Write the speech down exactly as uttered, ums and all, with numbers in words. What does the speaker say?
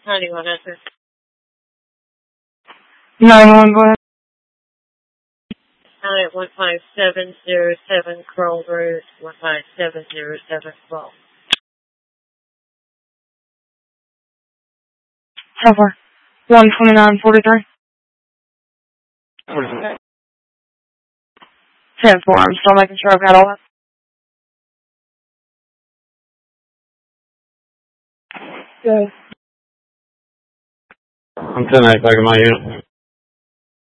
ninety-one answer. nine one, go ahead. Alright, one five seven zero seven Kroll Road, one five seven zero seven Kroll. So far. one twenty-nine forty-three. forty-three. ten four, I'm still making sure I've got all that. Good. I'm ten eight back in my unit.